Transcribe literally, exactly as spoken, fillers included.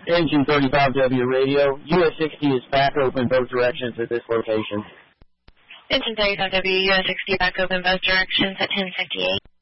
Engine thirty-five W radio, U S sixty is back open both directions at this location. Engine thirty-five W, U S sixty back open both directions at ten fifty-eight.